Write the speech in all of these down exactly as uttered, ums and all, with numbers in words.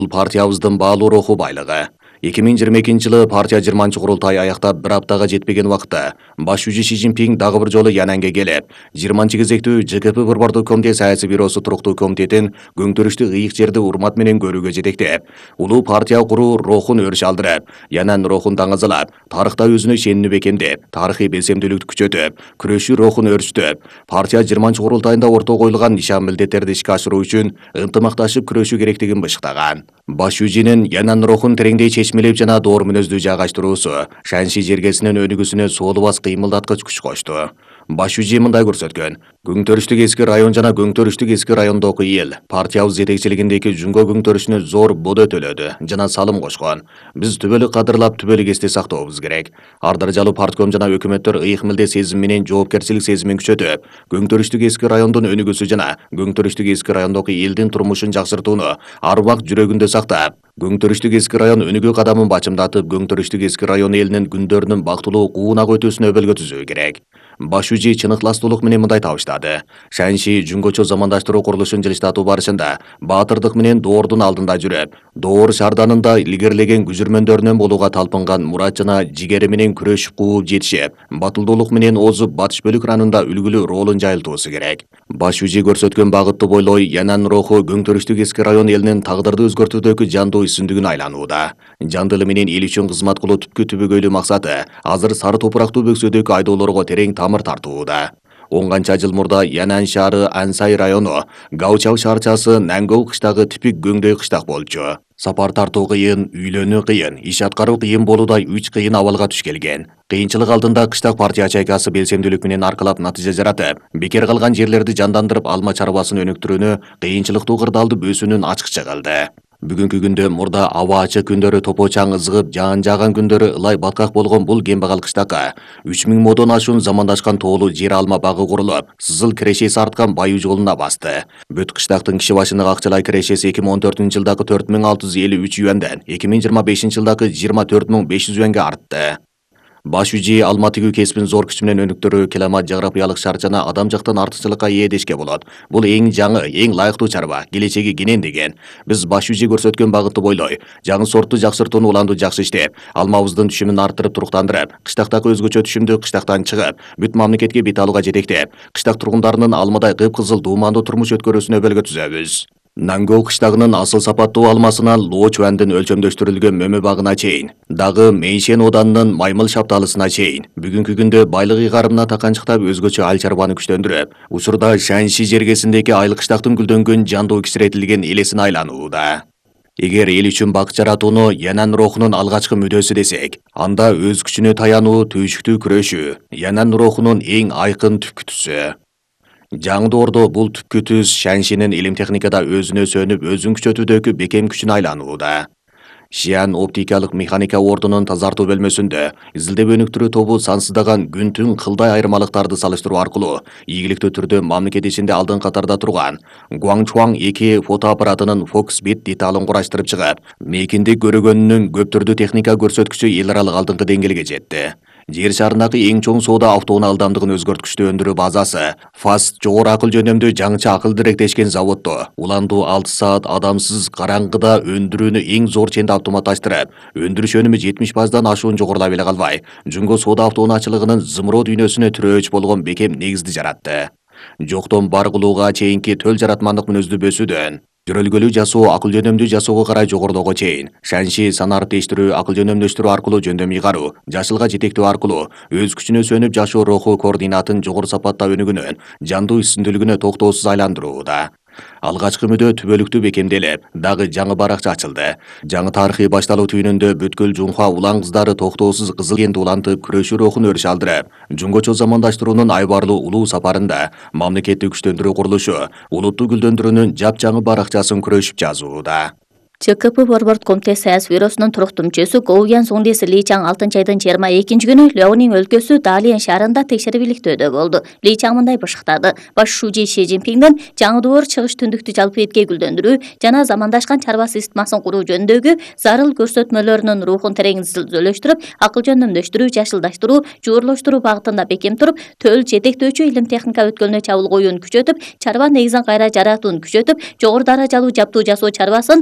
Партиябыздын баалуу руху байлыгы. эки миң жыйырма экинчи жылы партия жыйырманчы курултай аяктап бир аптага жетпеген убакытта баш шүүжү Си Цзиньпин дагы бир жолу Янанга келип, жыйырманчы кезектүү Ж К П Борбордук комитет саясий бюросу туруктуу комитетин көңтөрүштү ыйык жерди урмат менен көрүүгө жетектеп, улуу партия куруу рухун өрүш алдырып, Янан рухун таңазалап, тарыхта өзүнө ишенүүнү бекемдеп, тарыхый белсемдүүлүктү күчөтүп, күрөшүү рухун өрүштүп, партия жыйырманчы курултайында ортого коюлган нишан милдеттерди ишке ашыруу үчүн ынтымакташып күрөшүү керектигин бышыктаган. Баш шүүжүнүн Янан рухун тереңдей чечмелеп жана доор мүнөздүү жайгаштыруусу Шаньши жергесинин өнүгүүсүнө суолубас кыймылдаткыч күч кошту. Баш шүүжү мындай көрсөткөн: Көңтөрүштүк эски район жана Көңтөрүштүк эски райондогу эл партиябыз жетекчилигиндеги Жүнгө көңтөрүшүнө зор бодо төлөдү жана салым кошкон. Биз түбөлүк кадырлап, түбөлүк эсте сактообуз керек. Ар даражалуу партком жана өкмөттөр ыйык милдет сезим менен жоопкерчилик сезимин күчөтүп, Көңтөрүштүк эски райондун өнүгүүсү жана Көңтөрүштүк эски райондогу элдин турмушун жакшыртууну ар убакыт жүрөгүндө сактап, Көңтөрүштүк эски район өнүгүү кадамын бачымдатып, Көңтөрүштүк эски район элинин күндөрүнүн бактылуу куунак өтүүсүнө өбөлгө түзүү керек. Баш шүүжү чын ыкластуулук менен мындай табыштады: Шаньши Жүнгөчө замандаштыруу курулушун жылыштатуу барышында баатырдык менен доордун алдында жүрүп, доор шаарданында илгерилеген күжүрмөндөрүнөн болууга талпынган мурат жана жигери менен күрөшүп кууп жетишип, батылдуулук менен озуп, батыш бөлүк ранында үлгүлүү ролун жайылтуусу керек. Баш шүүжү көрсөткөн багытты бойлой Янан руху Көңтөрүштүк эски район элинин тагдырды өзгөртүүдөгү жандуу үстүндүгүн айланууда. Жандылы менен эл үчүн кызмат кылуу түпкү түбөгөйлүү максаты азыр сары топурактуу бөксөдөгү айдоолорго терең тамыр тартууда. он канча жыл мурда Янан шаары Ансай району, Гаучал шаарчасы Нангоу кыштагы типик көңдөй кыштак болчу. Сапар тартуу кыйын, үйлөнүү кыйын, иш аткаруу кыйын болуудай үч кыйын абалга туш келген. Кыйынчылык алдында кыштак партия чайкасы белсемдүүлүк менен аркылап натыйжа жаратып, бекер калган жерлерди жандандырып, алма чарбасын өнүктүрүүнү, кыйынчылыктуу кырдаалды бөөсүүнүн ачкычы кылды. Бүгүнкү күндө мурда аба ачык күндөрү топо-чаң ызгып, жаан жааган күндөрү ылай баткак болгон бул кембагал кыштакка үч миң модон ашуун замандашкан тоолуу жер алма багы курулуп, сызыл кирешеси арткан баюу жолуна басты. Бүт кыштактын киши башынын акчалай кирешеси эки миң он төртүнчү жылдагы төрт миң алты жүз элүү үч юанден эки миң жыйырма бешинчи жылдагы жыйырма төрт миң беш жүз юанга артты. Баш шүүжү алма тигүү кесибин зор күч менен өнүктүрүү, климат жаграпыялык шарт жана адам жактан артыкчылыкка ээ дешке болот. Бул эң жаңы, эң лайыктуу чарба, келечеги кенен деген. Биз баш шүүжү көрсөткөн багытты бойлой, жаңы сортту жакшыртууну уланду жакшы иштеп, алмабыздын түшүмүн арттырып, туруктандырып, кыштактагы өзгөчө түшүмдү кыштактан чыгып, бүт мамлекетке бет алууга жетектеп, кыштак тургундарынын алмадай кыпкызыл дуумандуу турмуш өткөрүүсүнө өбөлгө түзөбүз. Нангоу кыштагынын асыл сапаттуу алмасынан Лоо Чуандын өлчөмдөштүрүлгөн мөмө багына чейин, дагы Мэйшен оданынын маймыл шапталысына чейин, бүгүнкү күндө байлык ыйгарымына таканчыктап өзгөчө айыл чарбаны күчтөндүрүп, учурда Шаньши жергесиндеги айыл кыштактын гүлдөнгөн жандуу кичиретилген элесин айланууда. Эгер эл үчүн бакыт жаратууну Янан рухунун алгачкы мүдөөсү десек, анда өз күчүнө таянуу, түйшүктүү күрөшүү Янан рухунун эң айкын түпкүтүсү. Жаңы доордо бул түпкү түз Шаньшинин илим техникада өзүнө сөнүп, өзүн күчөтүүдөгү бекем күчүнө айланууда. Шиан оптикалык механика ордунун тазартуу бөлмөсүндө изилдеп өнүктүрүү тобу сансыздаган күн түн кылдай айырмалыктарды салыштыруу аркылуу ийгиликтүү түрдө мамлекет ичинде алдын катарда турган Гуаңчуаң эки фото аппаратынын Foxbit деталын кураштырып чыгып, мейкиндик көрөгөнүнүн көп түрдүү техника көрсөткүчү эл аралык алдыңкы деңгээлге жетти. Жер шарындагы эң чоң соода автоунаа ылдамдыгын өзгөрткүчтүү өндүрүү базасы Фаст жогору акыл жөнөмдүү жаңыча акыл директешкен заводдо уландуу алты саат адамсыз караңгыда өндүрүүнү эң зор ченде автоматташтырып, өндүрүш өнүмү жетимиш пайыздан ашуун жогорулай эле калбай, Жүнгө соода автоунаачылыгынын зымыроо дүйнөсүнө тирөөч болгон бекем негизди жаратты. Жоктон бар кылууга чейинки төл жаратмандык мүнөздүү бөөсүүдөн жөрөлгөлүү жасоо, акыл жөнөмдүү жасоого карай жогорулоого чейин Шаньши санарып тештирүү, акыл жөнөмдөштүрүү аркылуу жөндөм ыйгаруу, жашылга жетектөө аркылуу өз күчүнө сөнүп жашоо руху координатын жогору сапатта өнүгүүнүн жандуу үстүндүүлүгүнө токтоосуз айландырууда. Алгачкы мүдөө түбөлүктүү бекемделип, дагы жаңы баракча ачылды. Жаңы тарыхый башталуу түйүнүндө бүткүл Жунхва улан кыздары токтоосуз кызыл кенди улантып, күрөшүү рухун өрүш алдырып, Жүнгөчө замандаштыруунун айбарлуу улуу сапарында мамлекетти күчтөндүрүү курулушу, улутту гүлдөндүрүүнүн жапжаңы баракчасын күрөшүп жазууда. Ж К П Борбордук комитет саясий бюросунун туруктуу мүчөсү Гоуян Суңдеси Ли Чаң алтынчы айдын жыйырма экинчи күнү Леонин өлкөсү Далиен шаарында текшерип иликтөөдө болду. Ли Чаң мындай бышыктады: баш шүүжү Си Цзиньпинден жаңы доор чыгыш түндүктү жалпы этке гүлдөндүрүү жана замандашкан чарба системасын куруу жөнүндөгү зарыл көрсөтмөлөрүнүн рухун терең изилдөөлөштүрүп, акыл жөндөмдөштүрүү, жашылдаштыруу, жуурлоштуруу багытында бекем туруп, төл жетектөөчү илим техника өткөлүнө чабуул коюуну күчөтүп, чарба негизин кайра жаратууну күчөтүп, жогору даражалуу жаптуу жасоо чарбасын зор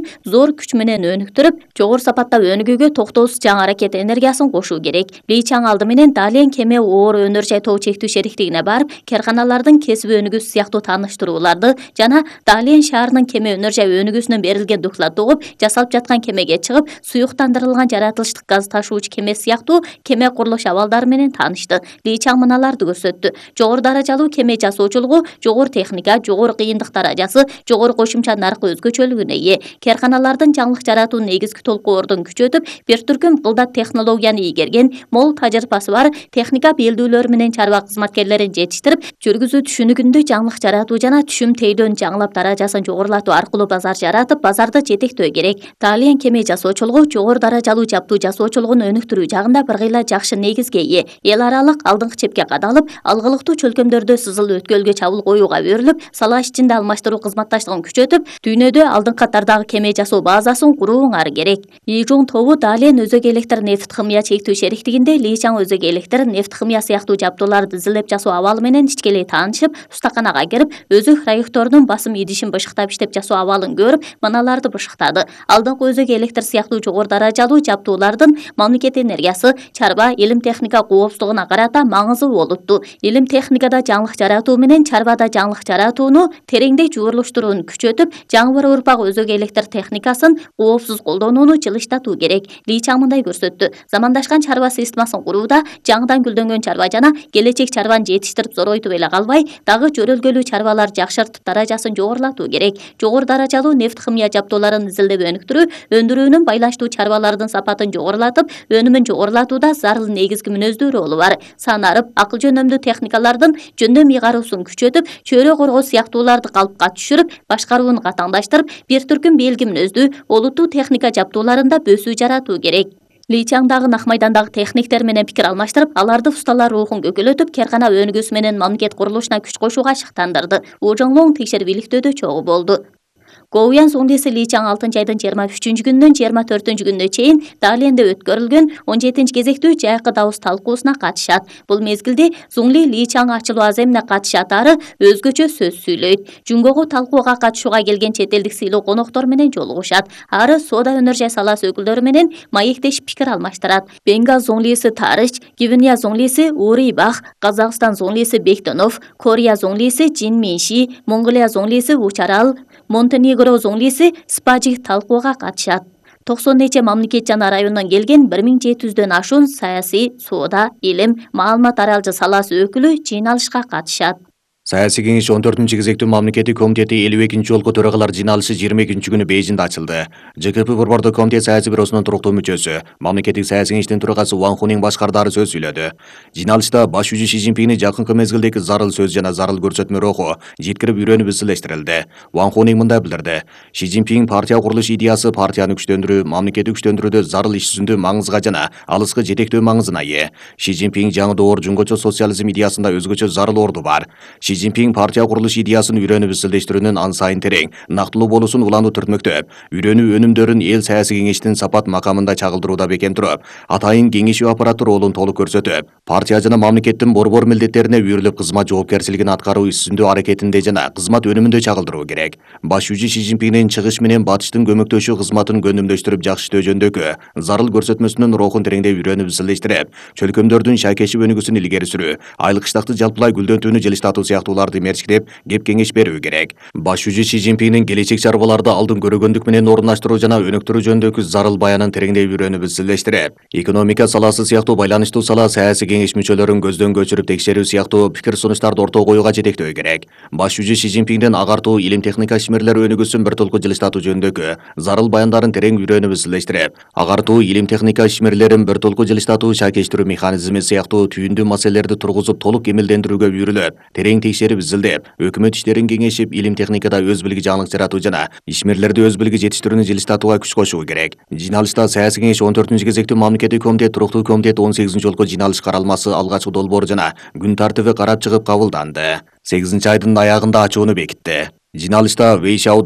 жогору күч менен өнүктүрүп, жогору сапатта өнүгүүгө токтоосуз жаңы аракет энергиясын кошуу керек. Ли Чаң алды менен Далиен кеме оор өнөр жай тоо чектүү шериктигине барып, карханалардын кесип өнүгүүсү сыяктуу тааныштырууларды жана Далиен шаарынын кеме өнөр жай өнүгүүсүнөн берилген доклад угуп, жасалып жаткан кемеге чыгып, суюктандырылган жаратылыштык газ ташуучу кеме сыяктуу кеме курулуш абалдары менен таанышты. Ли Чаң мыналарды көрсөттү. Жогору даражалуу кеме жасоочулугу жогору техника, жогору кыйындык даражасы, жогору кошумча наркы өзгөчөлүгүнө ээ. Карханалардын жаңылык жаратуу негизги толкуордон күч өтүп, бир түркүм кылдат технологияны ийгерген, мол тажрыйбасы бар техника белдүүлөр менен чарба кызматкерлерин жетиштирип, жүргүзүү түшүнүгүндө жаңылык жаратуу жана түшүм тейлөөнү жаңылап даражасын жогорулатуу аркылуу базар жаратып, базарды жетектөө керек. Далиен кеме жасоочулугу жогору даражалуу жаптуу жасоочулугун өнүктүрүү жагында бир кыйла жакшы негизге ээ. Эл аралык алдыңкы чепке кадалып, алгылыктуу чөлкөмдөрдө сызыл өткөлгө чабуул коюуга берилип, сала ичинде алмаштыруу кызматташтыгын күчөтүп, дүйнөдө алдыңкы катардагы кеме жасоо базасын курууңар керек. Ижун тобу Далиен өзөк электр нефт химия чектүү шериктигинде Ли Чаң өзөк электр, нефт химия сыяктуу жаптууларды изилдеп жасоо абалы менен ичкелей таанышып, устаканага кирип, өзөк раекторунун басым идишин бышыктап иштеп жасоо абалын көрүп, мыналарды бышыктады. Алдыңкы өзөк электр сыяктуу жогору даражалуу жаптуулардын мамлекет энергиясы, чарба, илим техника коопсуздугуна карата маңызы болутту. Илим техникада жаңылык жаратуу менен чарбада жаңылык жаратууну тереңдей жуурулуштурууну күчөтүп, жаңы бір урпак өзөк электр техникасын коопсуз колдонууну жылыштатуу керек. Ли Чаң мындай көрсөттү. Замандашкан чарба системасын курууда жаңыдан гүлдөнгөн чарба жана келечек чарбаны жетиштирип зоройтуп эле калбай, дагы жөрөлгөлүү чарбалар жакшыртып даражасын жогорулатуу керек. Жогору даражалуу нефт химия жаптууларын изилдеп өнүктүрүү, өндүрүүнүн байланыштуу чарбалардын сапатын жогорулатып, өнүмүн жогорулатууда зарыл негизги мүнөздүү ролу бар. Санарып, акыл жөнөмдүү техникалардын жөндөм ыйгаруусун күчөтүп, чөйрө коргоо сыяктууларды калыпка түшүрүп, башкарууну катаңдаштырып, бир түркүм белги мүнөздүү, олуттуу техника жаптууларында бөсүү жаратуу керек. Ли Чаң дагы Нак майдандагы техниктер менен пикир алмаштырып, аларды усталар рухун көкөлөтүп, кархана өнүгүүсү менен мамлекет курулушуна күч кошууга шыктандырды. Ужоңлоң текшерип иликтөөдө чогуу болду. Гоуян Соңдеси Ли Чаң алтынчы айдын жыйырма үчүнчү күнүнөн жыйырма төртүнчү күнүнө чейин Далиенде өткөрүлгөн он жетинчи кезектүү жайкы дабыс талкуусуна катышат. Бул мезгилде Зуңли Ли Чаң ачылуу аземине катышат ары өзгөчө сөз сүйлөйт. Жунгогу талкууга катышууга келген чет элдик сыйлуу коноктор менен жолугушат. Ары соода өнөр жай саласы өкүлдөрү менен маектешип пикир алмаштырат. Бенга Зуңлиси Тарыч, Гвинея Зуңлиси Ури Бах, Казакстан Зуңлиси Бектонов, Корея Зуңлиси Жин Минши, Монголия Зуңлиси Учарал, Монтенегро Зуңлиси Спажик талкууга катышат. токсон нече мамлекет жана райондон келген бир миң жети жүздөн ашуун саясий, соода, илим, маалымат аралжы саласы өкүлү жыйналышка катышат. Саясий кеңеш он төртүнчү кезектүү мамлекеттик комитети элүү экинчи жолку төрагалар жыйналышы жыйырма экинчи күнү Бейжиңде ачылды. ЖКП борбордук комитет саясий бюросунун туруктуу мүчөсү, мамлекеттик саясий кеңештин төрагасы Ван Хунин башкардары сөз сүйлөдү. Жыйналышта баш жүзү Ши Цзиньпинди жакынкы мезгилдеги зарыл сөз жана зарыл көрсөтмө руху жеткирип үйрөнүп изилештирилди. Ван Хунин мындай билдирди. Ши Цзиньпин партия курулуш идеясы партияны күчтөндүрүү, мамлекетти күчтөндүрүүдө зарыл иш жүзүндө маңызга жана алыскы жетектөө маңызына ээ. Ши Цзиньпин жаңы доор жунгочо социализм идеясында өзгөчө зарыл орду бар. Ши Цзиньпин партия курулуш идеясын үйрөнүп изилдештирүүнүн ан сайын терең, нактылуу болуусун улануу түртмөктөп, үйрөнүү өнүмдөрүн эл саясий кеңештин сапат макамында чагылдырууда бекем туруп, атайын кеңешүү аппараты ролун толук көрсөтүп, партия жана мамлекеттин борбор милдеттерине үйрүлүп кызмат жоопкерчилигин аткаруу иш жүзүндө аракетинде жана кызмат өнүмүндө чагылдыруу керек. Баш жүзү Ши Цзиньпиндин чыгыш менен батыштын көмөктөшүү кызматын көнүмдөштүрүп жакшы иштөө жөнүндөгү зарыл көрсөтмөсүнүн рухун тереңдей үйрөнүп изилдештирип, чөлкөмдөрдүн шайкешип өнүгүүсүн илгери сүрүү, айлык кыштакты жалпылай гүлдөнтүүнү жылыштатуу сыяктууларды мерчиктеп, кеп кеңеш берүү керек. Баш жүзү Ши Цзиньпиндин келечек чарбаларды алдын көрөгөндүк менен орундаштыруу жана өнүктүрүү жөнүндөгү зарыл баянын тереңдей үйрөнүп изилдештирип, экономика саласы сыяктуу байланыштуу сала саясий кеңеш мүчөлөрүн көздөн көчүрүп текшерүү сыяктуу пикир сунуштарды ортого коюуга жетектөө керек. Баш жүзү Ши Цзиньпиндин агартуу илим техника ишмерлери өнүгүүсүн бир толку жылыштатуу жөнүндөгү зарыл баяндарын терең үйрөнүп изилдештирип, агартуу илим техника ишмерлерин бир толку жылыштатуу шайкештирүү механизми сыяктуу түйүндүү маселелерди тургузуп толук эмелдендирүүгө үйрүлүп, терең текшерип изилдеп, өкмөт иштерин кеңешип, илим техникада өз билги жаңылык жаратуу жана ишмерлерди өз билги жетиштирүүнү жылыштатууга күч кошуу керек. Жыйналышта саясий кеңеш он төртүнчү кезектүү мамлекеттик комитет, туруктуу комитет он сегизинчи жолку жыйналыш каралмасы алгачкы долбоор жана күн тартиби карап чыгып кабылданды. сегизинчи айдын аягында ачууну бекитти. Жыйналышта Вэй Шаодong,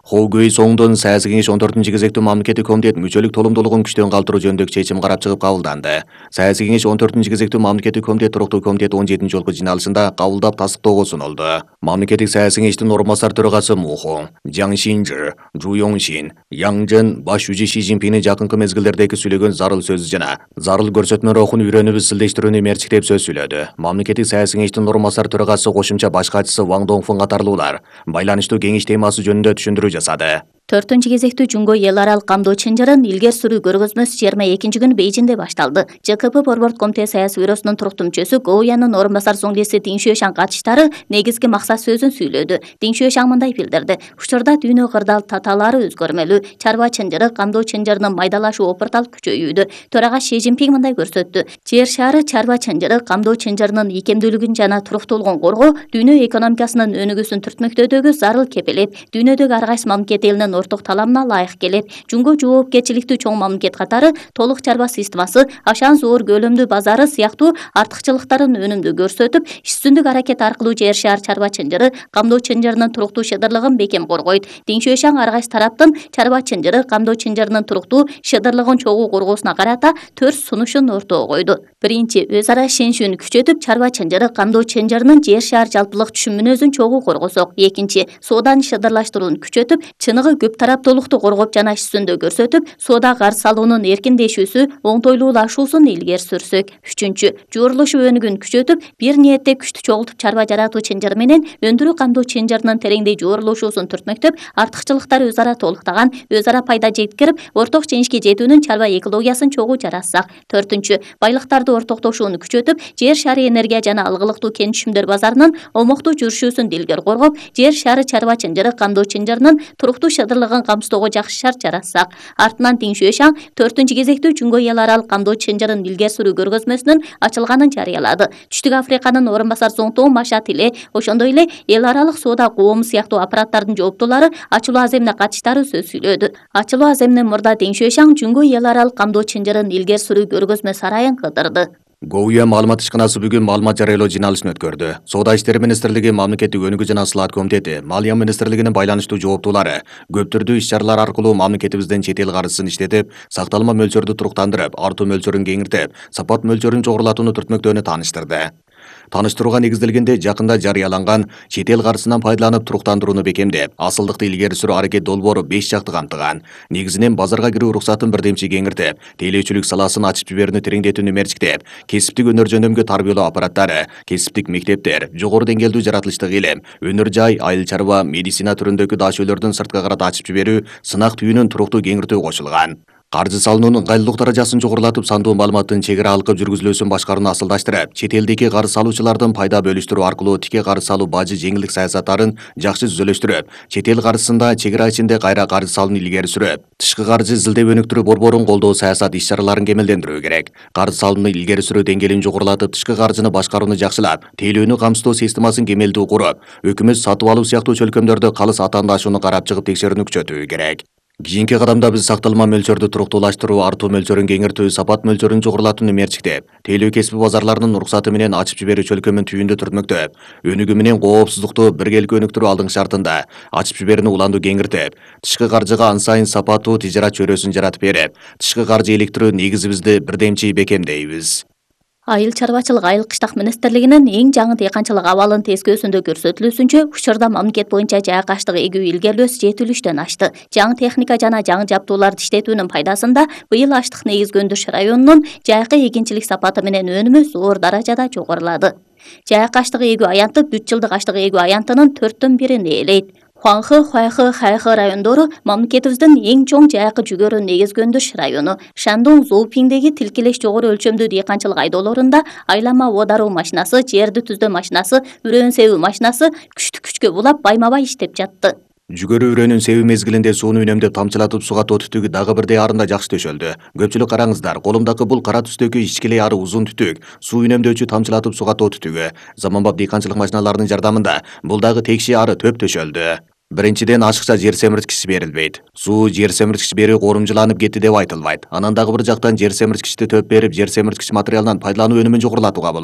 Хогөй соңдон саясий кеңеш он төртүнчү кезектүү мамлекеттик комитет мүчөлүк толумдуулугун күчтөн калтыруу жөнүндөгү чечим карап чыгып кабылданды. Саясий кеңеш он төртүнчү кезектүү мамлекеттик комитет туруктуу комитет он жетинчи жолку жыйналышында кабылдап тастыктоого сунулду. Мамлекеттик саясий кеңештин орун басар төрагасы Муху, Жаң Шинжи, Жу Йоңшин, Яң Жен баш жүзү Си Цзиньпиндин жакынкы мезгилдердеги сүйлөгөн зарыл сөзү жана зарыл көрсөтмө рухун үйрөнүп изилдештирүүнү мерчиктеп сөз сүйлөдү. Мамлекеттик саясий кеңештин орун басар төрагасы кошумча баш катчысы Ваң Доңфун катарлуулар байланыштуу кеңеш темасы жөнүндө түшүндүрүү жасады. төртүнчү кезектүү Жуңго эл аралык камдоо чынжырын илгери сүрүү көргөзмөсү жыйырма экинчи күнү Бейжиңде башталды. Ж К П Борбордук комитет саясий бюросунун туруктуу мүчөсү Гоу Янын орун басар соңдеси Дин Шуэшан катышчылары негизги максат сөзүн сүйлөдү. Дин Шуэшан мындай билдирди: учурда дүйнө кырдаал татаалары өзгөрмөлүү, чарба чынжыры, камдоо чынжырынын майдалашуу опурталып күчөйүүдө. Төрага Си Цзиньпин мындай көрсөттү: жер шары чарба чынжыры, камдоо чынжырынын ийкемдүүлүгүн жана туруктуулугун коргоо дүйнө экономикасынын өнүгүүсүн түртмөктөөдөгү зарыл кепелет, дүйнөдөгү ар кайсы мамлекет элинин орток таламына лайык келет. Жуңго жоопкерчиликтүү чоң мамлекет катары толук чарба системасы, ашан зоор көлөмдүү базары сыяктуу артыкчылыктарын өнүмдүү көрсөтүп, иш-үстүндүк аракет аркылуу жер шаар чарба чынжыры, камдоо чынжырынын туруктуу шыдырлыгын бекем коргойт. Дин Шуэшан ар кайсы тараптын чарба чынжыры, камдоо чынжырынын туруктуу шыдырлыгын чогуу коргоосуна карата төрт сунушун ортого койду. Биринчи, өз ара ишеничүүнү күчөтүп, чарба чынжыры, камдоо чынжырынын жер шаар жалпылык түшүм мүнөзүн чогуу коргосок. Экинчи, сооданы шыдырлаштырууну күчөтүп, чыныгы көп тараптуулукту коргоп жана иш жүзүндө көрсөтүп, соода карыз салуунун эркиндешүүсү, оңтойлуулашуусун илгери сүрсөк. Үчүнчү, жуурулушу өнүгүүнү күчөтүп, бир ниетте күчтү чогултуп чарба жаратуу чынжыры менен өндүрүү камдоо чынжырынын тереңдей жуурулушуусун түртмөктөп, артыкчылыктары өз ара толуктаган, өз ара пайда жеткирип, орток жеңишке жетүүнүн чарба экологиясын чогуу жаратсак. Төртүнчү, байлыктарды ортоктошууну күчөтүп, жер шары энергия жана алгылыктуу кен түшүмдөр базарынын омоктуу жүрүшүүсүн дилгер коргоп, жер шары чарба чынжыры, камдоо чынжырынын туруктуу шыдырлыгын камсыздоого жакшы шарт жаратсак. Артынан Дин Шуэшан төртүнчү кезектүү Жуңго эл аралык камдоо чынжырын илгери сүрүү көргөзмөсүнүн ачылганын жарыялады. Түштүк Африканын орун басар Зоңтоо Машат эле, ошондой эле эл аралык соода коому сыяктуу аппараттардын жооптуулары ачылуу аземине катыштары сөз сүйлөдү. Ачылуу аземинен мурда Дин Шуэшан Жуңго эл аралык камдоо чынжырын илгери сүрүү көргөзмө сарайын кыдырды. Гоуя маалымат ишканасы бүгүн маалымат жарыялоо жыйналышын өткөрдү. Соода иштери министрлиги, мамлекеттик өнүгүү жана сылаат комитети, Малия министрлигинин байланыштуу жооптуулары көп түрдүү иш-чаралар аркылуу мамлекетибизден чет эл каржысын иштетип, сакталма мөлчөрдү туруктандырып, артуу мөлчөрүн кеңиртип, сапат мөлчөрүн жогорулатууну түртмөктөөнү тааныштырды. Тааныштырууга негизделгенде жакында жарыяланган чет эл каржысынан пайдаланып туруктандырууну бекемдеп, асылдыкты илгери сүрүү аракет долбоору беш жакты камтыган. Негизинен базарга кирүү уруксатын бирдемчи кеңиртип, тейлөөчүлүк саласын ачып жиберүүнү тереңдетүүнү мерчиктеп, кесиптик өнөр жөндөмгө тарбиялоо аппараттары, кесиптик мектептер, жогору деңгээлдүү жаратылыштык илим, өнөр жай, айыл чарба, медицина түрүндөгү дашөөлөрдүн сыртка карата ачып жиберүү, сынак түйүнүн туруктуу кеңиртүү кошулган. Каржы салуунун ыңгайлуулук даражасын жогорулатып, сандуу маалыматтын чегара алкып жүргүзүлүүсүн башкарууну асылдаштырып, чет элдеги карыз салуучулардын пайда бөлүштүрүү аркылуу тике карыз салуу бажы жеңилдик саясаттарын жакшы түзөлөштүрүп, чет эл каржысында чегара ичинде кайра карыз салууну илгери сүрүп, тышкы каржы изилдеп өнүктүрүү борборун колдоо саясат иш-чараларын кемелдендирүү керек. Карыз салууну илгери сүрүү деңгээлин жогорулатып, тышкы каржыны башкарууну жакшылап, тейлөөнү камсыздоо системасын кемелдүү куруп, өкмөт сатып алуу сыяктуу чөлкөмдөрдө калыс атаандашууну карап чыгып текшерүүнү күчөтүү керек. Кийинки кадамда биз сакталма мөлчөрдү туруктуулаштыруу, артуу мөлчөрүн кеңиртүү, сапат мөлчөрүн жогорулатууну мерчиктеп, тейлөө кесиби базарларынын уруксаты менен ачып жиберүү чөлкөмүн түйүндү түртмөктөп, өнүгүү менен коопсуздукту биргеликте өнүктүрүү алдыңкы шартында ачып жиберүүнү уландуу кеңиртип, тышкы каржыга ан сайын сапаттуу тижарат чөйрөсүн жаратып берип, тышкы каржы иликтирүү негизибизди бирдемчи бекемдейбиз. Айыл чарбачылык айыл кыштак министрлигинин эң жаңы дыйканчылык абалын тескөөсүндө көрсөтүлүүсүнчө, учурда мамлекет боюнча жайык аштык эгүү илгерилөөсү жети үчтөн ашты. Жаңы техника жана жаңы жабдууларды иштетүүнүн пайдасында быйыл аштык негизги өндүрүш районунун жайкы эгинчилик сапаты менен өнүмү зор даражада жогорулады. Жайык аштык эгүү аянты бүт жылдык аштык эгүү аянтынын төрттөн бирин ээлейт. Хуанхы, Хуайхы, Хайхы райондору мамлекетибиздин эң чоң жайкы жүгөрү негизги өндүрүш району. Шандун Зоупиңдеги тилкелеш жогору өлчөмдүү дыйканчылык айдоолорунда айлама оодаруу машинасы, жерди түздөө машинасы, үрөөн себүү машинасы күчтүү күчкө булап байма-бай иштеп жатты. Жүгөрү үрөөнүн себүү мезгилинде сууну үнөмдөп тамчылатып сугатуу түтүгү дагы бирдей арында жакшы төшөлдү. Көпчүлүк караңыздар, колумдагы бул кара түстөгү ичкилей ары узун түтүк, суу үнөмдөөчү тамчылатып сугатуу түтүгү. Заманбап дыйканчылык машиналарынын жардамында бул дагы текши ары төп төшөлдү. Биринчиден ашыкча жер семирткичи берилбейт. Суу жер семирткич берүү корумжуланып кетти деп айтылбайт. Анан дагы бир жактан жер семирткичти төп берип, жер семирткич материалынан пайдалануу өнүмүн жогорулатууга болот.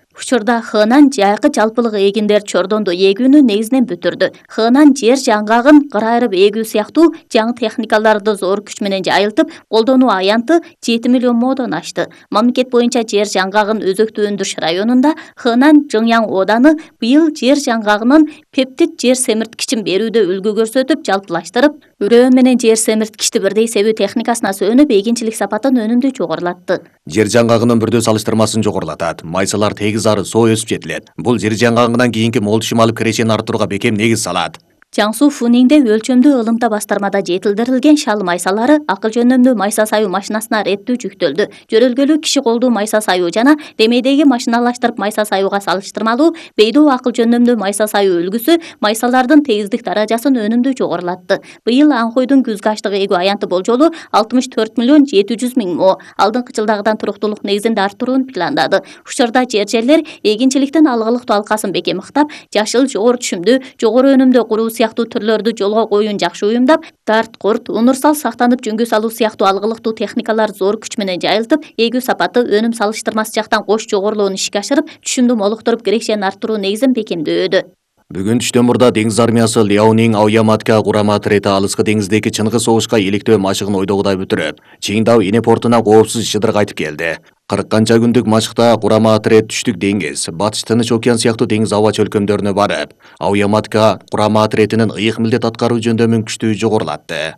Учурда Хынан жайкы жалпылык эгиндер чордонду эгүүнү негизинен бүтүрдү. Хынан жер жаңгагын кырайрып эгүү сыяктуу жаңы техникаларды зор күч менен жайылтып, колдонуу аянты жети миллион модон ашты. Мамлекет боюнча жер жаңгагын өзөктүү өндүрүш районунда Хынан Жыңяң ооданы быйыл жер жаңгагынын пептид жер семирткичин берүүдө үлгү көрсөтүп, жалпылаштырып, үрөө менен жер семирткичти бирдей себүү техникасына сөнүп, эгинчилик сапатын өнүмдүү жогорулатты. Жер жаңгагынын бүрдө салыштырмасын жогорулатат. Майсалар тегиз ары соо өсүп жетилет. Бул жер жаңгагынан кийинки мол түшүм алып кирешени арттырууга бекем негиз салат. Жаңсу Фунingде өлчөмдүү ылымта бастармада жетилдирилген шал майсалары акыл жөнөмдүү майса саюу машинасына реттүү жүктөлдү. Жөрөлгөлүү киши колдуу майса саюу жана демейдеги машиналаштырып майса саюуга салыштырмалуу бейдөө акыл жөнөмдүү майса саюу үлгүсү майсалардын тегиздик даражасын өнүмдүү жогорулатты. Быйыл Анхойдун күзгү аштык эгүү аянты болжолу алтымыш төрт миллион жети жүз миң мо. Алдыңкы жылдагыдан туруктуулук негизинде арттырууну пландады. Учурда жер-жерлер эгинчиликтин алгылыктуу алкасын бекем ыктап, жашыл, жогору түшүмдүү, жогору өнүмдүү куруу сыяктуу түрлөрдү жолго коюун жакшы уюмдап, дарт, курт, унурсал сактанып жөнгө салуу сыяктуу алгылыктуу техникалар зор күч менен жайылтып, эгүү сапаты өнүм салыштырмасы жактан кош жогорулуун ишке ашырып, түшүмдү молуктуруп, кирешени арттыруу негизин бекемдөөдө. Бүгүн түштөн мурда деңиз армиясы Ляонинг Аояматка курама отряды алыскы деңиздеги чыныгы согушка иликтөө машыгын ойдогудай бүтүрүп, Чиңдау эне портуна коопсуз шыдыр кайтып келди. кырк канча күндүк машыкта курама отряд түштүк деңиз, батыш Тыныч океан сыяктуу деңиз аба чөлкөмдөрүнө барып, Аояматка курама отрядынын ыйык милдет аткаруу жөндөмүн күчтүү жогорулатты.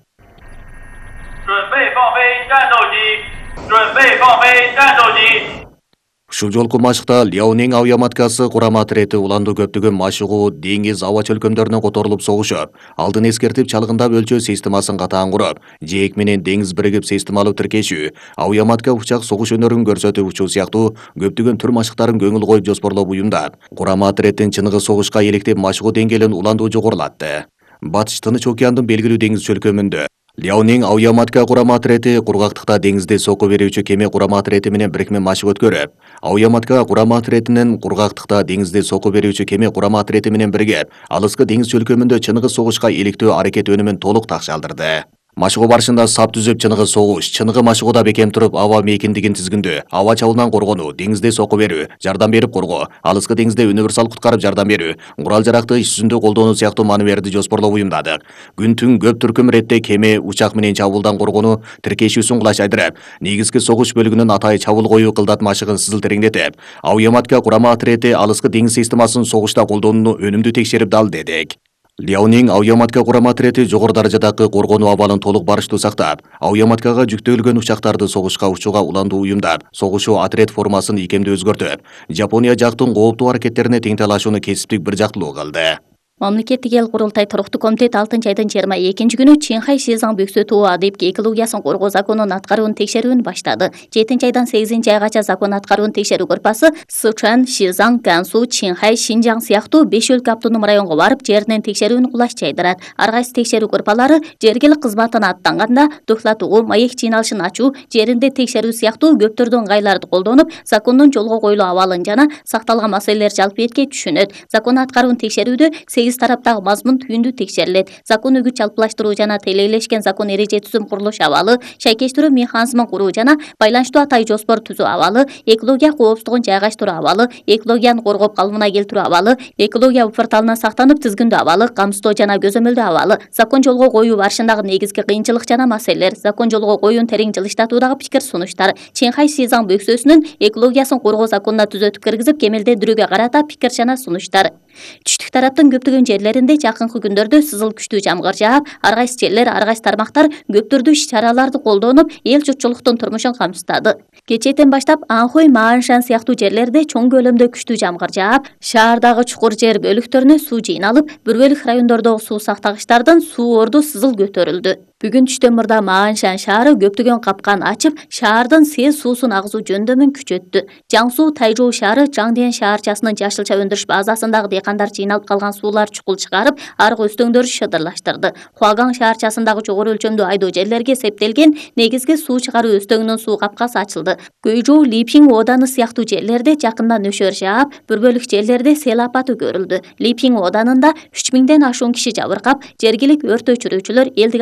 Ушул жолку машыкта Ляонинг Аояматкасы курама отряды уланду көптөгөн машыгуу деңиз аба чөлкөмдөрүнө которулуп согушуп, алдын эскертип чалгындап өлчөө системасын катаан куруп, жээк менен деңиз биригип системалуу тиркешүү, Аояматка учак согуш өнөрүн көрсөтүп учуу сыяктуу көптөгөн түр машыктарын көңүл коюп жоспорлоп уюмдап, курама отряддын чыныгы согушка иликтеп машыгуу деңгээлин уландуу жогорулатты. Батыш Тыныч океандын белгилүү деңиз чөлкөмүндө Ляонинг Аояматка курама отряды кургактыкта деңизде сокко берүүчү кеме курама отряды менен бирикме машык өткөрүп, Аояматка курама отрядынын кургактыкта деңизде сокко берүүчү кеме курама отряды менен биригип, алыскы деңиз чөлкөмүндө чыныгы согушка иликтөө аракет өнүмүн толук такшалдырды. Машыгуу барышында сап түзүп чыныгы согуш, чыныгы машыгууда бекем туруп аба мейкиндигин тизгиндөө, аба чабуулдан коргонуу, деңизде сокко берүү, жардам берип коргоо, алыскы деңизде универсал куткарып жардам берүү, курал жаракты иш жүзүндө колдонуу сыяктуу маневрди жоспорлоп уюмдадык. Күн түн көп түркүм иретте кеме, учак менен чабуулдан коргонуу тиркешүүсүн кулачайдырып, негизги согуш бөлүгүнүн атайы чабуул коюу кылдат машыгын сызыл тереңдетип, Аояматка курама отряды алыскы деңиз системасын согушта колдонууну өнүмдүү текшерип дал дедик. Ляонинг Аояматка курама отряды жогору даражадагы коргонуу абалын толук барыштуу сактап, Аояматкага жүктөлгөн учактарды согушка учууга уландуу уюмдап, согушуу отряд формасын ийкемдүү өзгөртүп, Жапония жактын кооптуу аракеттерине тең талашууну кесиптик бир жактылуу кылды. Мамлекеттик эл курултай туруктуу комитет алтынчы айдын жыйырма экинчи күнү Чинхай Шизаң Бөксө тоо адеп экологиясын коргоо законун аткаруун текшерүүнү баштады. жетинчи айдан сегизинчи айгача закон аткаруун текшерүү группасы Сычуан, Шизаң, Гансу, Чинхай, Шинжаң сыяктуу беш өлкө автоном районго барып, жеринен текшерүүнү кулаш жайдырат. Ар кайсы текшерүү группалары жергилик кызматына аттанганда доклад угуу, маек жыйналышын ачуу, жеринде текшерүү сыяктуу көптөрдүн ыңгайларды колдонуп, закондун жолго коюлуу абалын жана сакталган маселелер жалпы этке түшүнөт. Закон аткаруун текшерүүдө сегиз тараптагы мазмун түйүндүү текшерилет. Закон үгүт жалпылаштыруу жана тейлейлешкен закон эреже түзүм курулуш абалы, шайкештирүү механизмин куруу жана байланыштуу атай жоспор түзүү абалы, экология коопсуздугун жайгаштыруу абалы, экологияны коргоп калыбына келтирүү абалы, экология порталынан сактанып тизгиндөө абалы, камсыздоо жана көзөмөлдөө абалы, закон жолго коюу барышындагы негизги кыйынчылык жана маселелер, закон жолго коюун терең жылыштатуудагы пикир сунуштар, Чинхай Шизаң Бөксөсүнүн экологиясын коргоо законуна түзөтүп киргизип кемелдендирүүгө карата пикир жана сунуштар. Түштүк тараптын көптөгөн жерлеринде жакынкы күндөрдө сызыл күчтүү жамгыр жаап, ар кайсы жерлер, ар кайсы тармактар көп түрдүү иш-чараларды колдонуп, эл журтчулуктун турмушун камсыздады. Кечээден баштап Анхой, Мааншан сыяктуу жерлерде чоң көлөмдө күчтүү жамгыр жаап, шаардагы чукур жер бөлүктөрүнө суу жыйналып, бир бөлүк райондордогу суу сактагычтардан суу орду сызыл көтөрүлдү. Бүгүн түштөн мурда Мааншан шаары көптөгөн капкан ачып, шаардын сез суусун агызуу жөндөмүн күчөттү. Жаңсу Тайжоу шаары Жаңден шаарчасынын жашылча өндүрүш базасындагы дыйкандар жыйналып калган суулар чукул чыгарып, аркы өстөңдөрү шыдырлаштырды. Хуагаң шаарчасындагы жогору өлчөмдүү айдоо жерлерге септелген негизги суу чыгаруу өстөңүнүн суу капкасы ачылды. Гөйжоу, Липин ооданы сыяктуу жерлерде жакында нөшөр жаап, бир бөлүк жерлерде сел апаты көрүлдү. Липин ооданында үч миңден ашуун киши жабыркап, жергилик өрт өчүрүүчүлөр, элдик аскерлер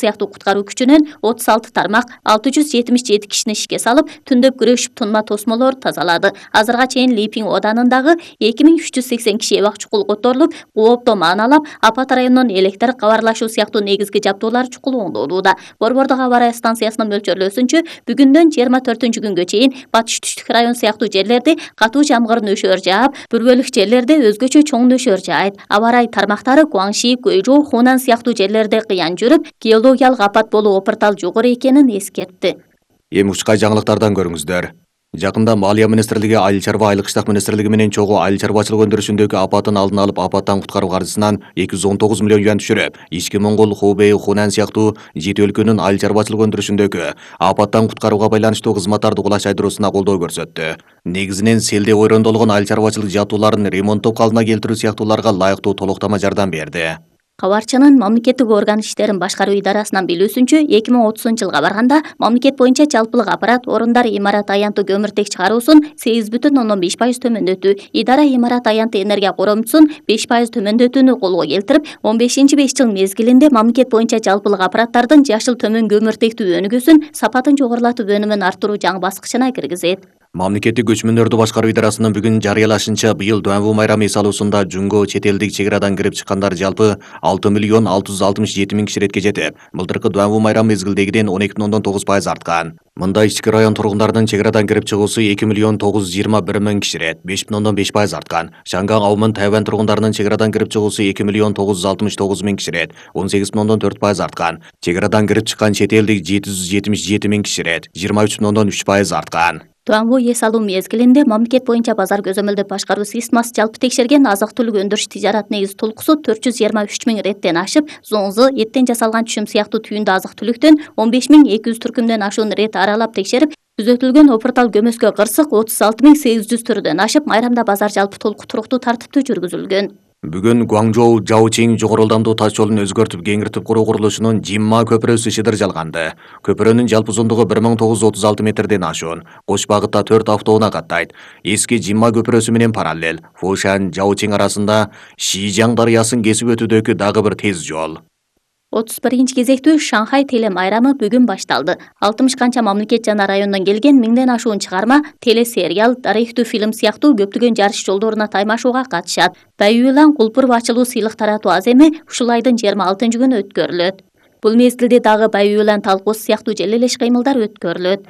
сыяктуу куткаруу күчүнөн отуз алты тармак алты жүз жетимиш жети кишини ишке салып, түндөп күрөшүп тунма тосмолор тазалады. Азырга чейин Липин оданындагы эки миң үч жүз сексен киши эбак чукул которулуп, кооптоо мааналап, апат районунун электр кабарлашуу сыяктуу негизги жабдуулар чукул оңдолууда. Борбордук аба ырайы станциясынын мөлчөрлөөсүнчө, бүгүндөн жыйырма төртүнчү күнгө чейин батыш түштүк район сыяктуу жерлерде катуу жамгыр нөшөр жаап, бир бөлүк жерлерде өзгөчө чоң нөшөр жаайт. Аба ырайы тармактары Гуаңши, Гуйжоу, Хунан сыяктуу жерлерде кыян жүрүп, геологиялык апат болуу опыртал жогору экенин эскертти. Эми ушкай жаңылыктардан көрүңүздөр. Жакында Малия министрлиги Айыл чарба айлык иштак министрлиги менен чогуу айыл чарбачылык өндүрүшүндөгү апатын алдын алып, апаттан куткаруу каржысынан эки жүз он тогуз миллион юан түшүрүп, Ички Моңгол, Хубей, Хунан сыяктуу жети өлкөнүн айыл чарбачылык өндүрүшүндөгү апаттан куткарууга байланыштуу кызматтарды кулачайдырууна колдоо көрсөттү. Негизинен селде ойрондолгон айыл чарбачылык жабдууларын ремонттоп калыбына келтирүү сыяктууларга лайыктуу толуктама жардам берди. Кабарчынын мамлекеттик орган иштерин башкаруу идарасынан билүүсүнчө, эки миң отузунчу жылга барганда мамлекет боюнча жалпылык аппарат орундар имарат аянты көмүртек чыгаруусун сегиз бүтүн ондон беш пайыз төмөндөтүү, идара имарат аянты энергия коромчусун беш пайыз төмөндөтүүнү колго келтирип, он бешинчи беш жыл мезгилинде мамлекет боюнча жалпылык аппараттардын жашыл төмөн көмүртектүү өнүгүүсүн сапатын жогорулатып өнүмүн арттыруу жаңы баскычына киргизет. Мамлекеттик көчмөндөрдү башкаруу идарасынын бүгүн жарыялашынча, быйыл Дуанву майрамы эс алуусунда жунго чет элдик чек арадан кирип чыккандар жалпы алты миллион алты жүз алтымыш жети миң киши иретке жетип, былтыркы Дуанву майрамы мезгилдегиден он эки бүтүн ондон тогуз пайыз арткан. Мында ички район тургундарынын чек арадан кирип чыгуусу эки миллион тогуз жүз жыйырма бир миң киши ирет, беш бүтүн ондон беш пайыз арткан. Шанган, Аумын, Тайвань тургундарынын чек арадан кирип чыгуусу эки миллион тогуз жүз алтымыш тогуз миң киши ирет, он сегиз бүтүн ондон төрт пайыз арткан. Чек арадан кирип чыккан чет элдик жети жүз жетимиш жети миң киши ирет, жыйырма үч бүтүн ондон үч пайыз арткан. Дуанву эс алуу мезгилинде мамлекет боюнча базар көзөмөлдөп башкаруу системасы жалпы текшерген азык түлүк өндүрүш тижарат негиз толкусу төрт жүз жыйырма үч миң реттен ашып, зоңзу, эттен жасалган түшүм сыяктуу түйүндү азык түлүктөн он беш миң эки жүз түркүмдөн ашуун рет аралап текшерип, түзөтүлгөн опуртал көмөскө кырсык отуз алты миң сегиз жүз түрдөн ашып, майрамда базар жалпы толук туруктуу тартиптүү жүргүзүлгөн. Бүгүн Гуаңжоу Жаочиң жогору ылдамдуу таш жолун өзгөртүп кеңиртип куруу курулушунун Жимма көпүрөсү ишидир жалганды. Көпүрөнүн жалпы узундугу бир миң тогуз жүз отуз алты метрден ашуун. Кош багытта төрт автоунаа каттайт. Эски Жимма көпүрөсү менен параллел Фушан Жаочиң арасында Шижаң дарыясын кесип өтүүдөгү дагы бир тез жол. отуз биринчи кезектүү Шанхай теле майрамы бүгүн башталды. алтымыш канча мамлекет жана райондон келген миңден ашуун чыгарма, телесериал, тарыхтуу фильм сыяктуу көптөгөн жарыш жолдоруна таймашууга катышат. Баюйлан Кулпур ачылуу сыйлык таратуу аз эми ушул айдын жыйырма алтынчы күнү өткөрүлөт. Бул мезгилде дагы Баюйлан талкуусу сыяктуу желе элеш кыймылдар өткөрүлөт.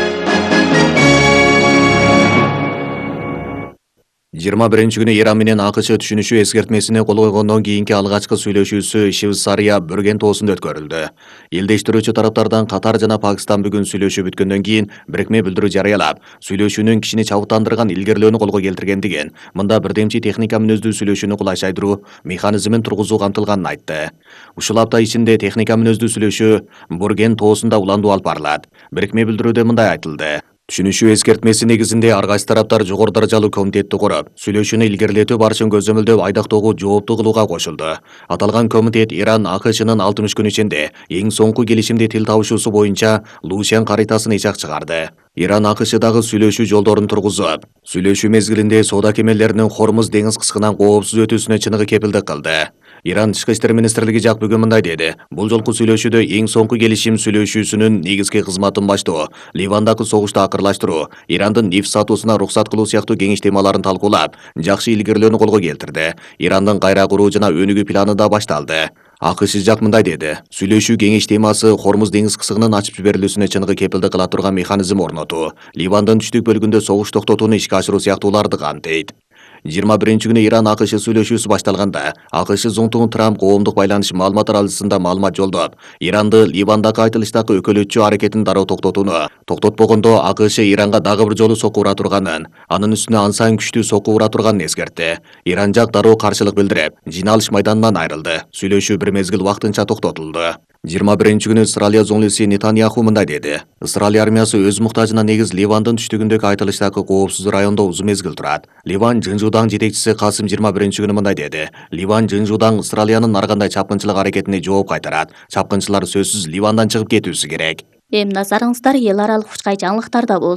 жыйырма биринчи күнү Иран менен АКШ түшүнүшүү эскертмесине кол койгондон кийинки алгачкы сүйлөшүүсү Швейцария Бөрген тоосунда өткөрүлдү. Элдештирүүчү тараптардан Катар жана Пакистан бүгүн сүйлөшүү бүткөндөн кийин бирикме билдирүү жарыялап, сүйлөшүүнүн кишини чабыттандырган илгерилөөнү колго келтиргендигин, мында бирдемчи техника мүнөздүү сүйлөшүүнү кулайшайдыруу механизмин тургузуу камтылганын айтты. Ушул апта ичинде техника мүнөздүү сүйлөшүү Бөрген тоосунда уландуу алып барылат. Бирикме билдирүүдө мындай айтылды. Түшүнүшүү эскертмеси негизинде ар кайсы тараптар жогору даражалуу комитетти куруп, сүйлөшүүнү илгерилетүү барышын көзөмөлдөп айдактоого жооптуу кылууга кошулду. Аталган комитет Иран АКШнын алтымыш күн ичинде эң соңку келишимди тил табышуусу боюнча Лушен каритасын ичак чыгарды. Иран АКШдагы сүйлөшүү жолдорун тургузуп, сүйлөшүү мезгилинде соода кемелеринин Хормуз деңиз кыскынан коопсуз өтүүсүнө чыныгы кепилдик кылды. Иран Тышкы иштер министрлиги жак бүгүн мындай деди. Бул жолку сүйлөшүүдө эң соңку келишим сүйлөшүүсүнүн негизги кызматын баштоо, Ливандагы согушту акырлаштыруу, Ирандын нефть сатуусуна рухсат кылуу сыяктуу кеңеш темаларын талкуулап, жакшы илгерилөөнү колго келтирди. Ирандын кайра куруу жана өнүгүү планы да башталды. АКШ жак мындай деди. Сүйлөшүү кеңеш темасы Хормуз деңиз кысыгынын ачып жиберилүүсүнө чыныгы кепилдик кыла турган механизм орнотуу, Ливандын түштүк бөлүгүндө согуш токтотууну ишке ашыруу сыяктууларды камтыйт. жыйырма биринчи күнү Иран АКШ сүйлөшүүсү башталганда, АКШ зонтугун Трамп коомдук байланыш маалымат таралышында маалымат жолдоп, Иранды Ливандагы айтылыштагы өкөлөтчү аракетин дароо токтотууну, токтотпогондо АКШ Иранга дагы бир жолу сокку ура турганын, анын үстүнө ансайын күчтүү сокку ура турганын эскертти. Иран жак дароо каршылык билдирип, жыйналыш майданынан айрылды. Сүйлөшүү бир мезгил вактынча токтотулду. жыйырма биринчи күнү Исраилия зоңлуси Нетаньяху мындай деди. Исраилия армиясы өз муктажына негиз Ливандын түштүгүндөгү айтылыштагы коопсуз райондо узун мезгил турат. Ливан Жынжудаң жетекчиси Касым жыйырма биринчи күнү мындай деди. Ливан Жынжудаң Исраилиянын ар кандай чапкынчылык аракетине жооп кайтарат. Чапкынчылар сөзсүз Ливандан чыгып кетүүсү керек. Эми назарыңыздар эл аралык ушкай жаңылыктарда болсун.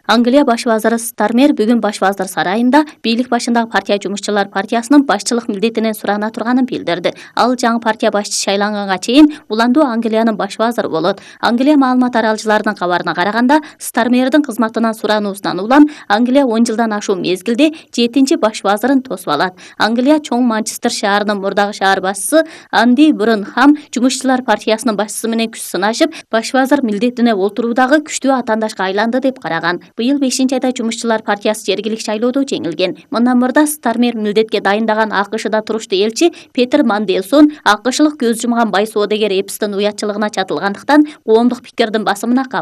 Англия баш вазыры Стармер бүгүн баш вазыр сарайында бийлик башындагы партия жумушчулар партиясынын башчылык милдетинен сурана турганын билдирди. Ал жаңы партия башчысы шайланганга чейин уландуу Англиянын баш вазыры болот. Англия маалымат аралчыларынын кабарына караганда, Стармердин кызматынан сурануусунан улам Англия он жылдан ашуу мезгилде жетинчи баш вазырын тосуп алат. Англия чоң Манчестер шаарынын мурдагы шаар башчысы Анди Бурнхам жумушчулар партиясынын башчысы менен күч сынашып, баш вазыр милдетине олтуруудагы күчтүү атаандашка айланды деп караган. Быйыл бешинчи айда жумушчулар партиясы жергилик шайлоодо жеңилген. Мындан мурда Стармер милдетке дайындаган АКШда туруштуу элчи Петер Манделсон АКШлык көз жумган бай соодагер Эпстин уятчылыгына чатылгандыктан коомдук пикирдин басымына